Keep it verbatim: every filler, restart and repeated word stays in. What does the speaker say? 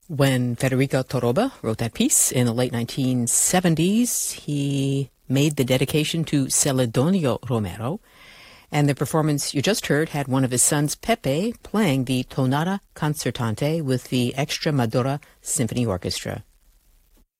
When Federico Toroba wrote that piece in the late nineteen seventies, he made the dedication to Celedonio Romero, and the performance you just heard had one of his sons, Pepe, playing the Tonata Concertante with the Extremadura Symphony Orchestra.